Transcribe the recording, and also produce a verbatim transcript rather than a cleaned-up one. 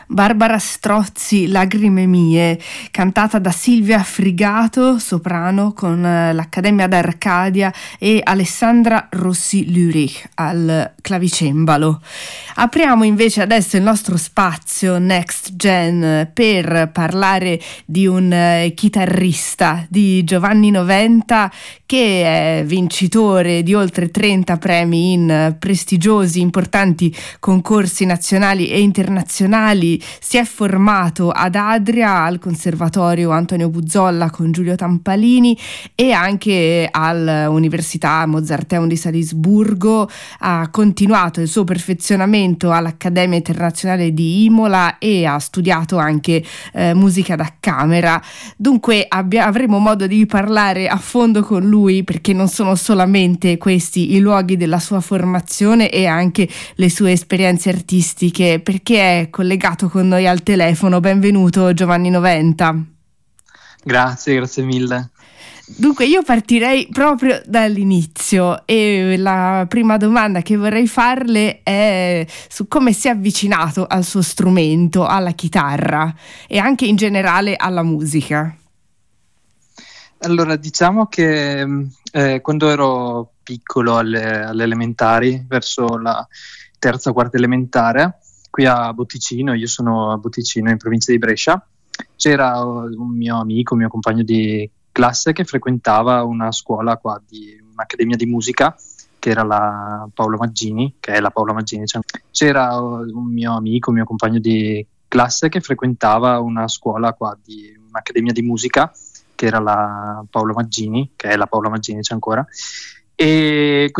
Barbara Strozzi, Lagrime mie, cantata da Silvia Frigato, soprano, con l'Accademia d'Arcadia, e Alessandra Rossi-Lurich al clavicembalo. Apriamo invece adesso il nostro spazio Next Gen per parlare di un eh, chitarrista, di Giovanni Noventa, che è vincitore di oltre trenta premi in eh, prestigiosi, importanti concorsi nazionali e internazionali. Si è formato ad Adria al Conservatorio Antonio Buzzolla con Giulio Tampalini e anche all'Università Mozarteum di Salisburgo. Ha continuato il suo perfezionamento all'Accademia Internazionale di Imola e ha studiato anche eh, musica da camera. Dunque abbia, avremo modo di parlare a fondo con lui, perché non sono solamente questi i luoghi della sua formazione e anche le sue esperienze artistiche, perché è collegato con noi al telefono. Benvenuto Giovanni Noventa. Grazie, grazie mille. Dunque io partirei proprio dall'inizio e la prima domanda che vorrei farle è su come si è avvicinato al suo strumento, alla chitarra e anche in generale alla musica. Allora, diciamo che eh, quando ero piccolo alle, alle elementari, verso la terza o quarta elementare, qui a Botticino, io sono a Botticino in provincia di Brescia, c'era un mio amico, un mio compagno di classe che frequentava una scuola qua, di un'accademia di musica, che era la Paolo Maggini, che è la Paolo Maggini. Cioè, c'era un mio amico, un mio compagno di classe che frequentava una scuola qua, di un'accademia di musica, che era la Paolo Maggini, che è la Paolo Maggini, c'è ancora, e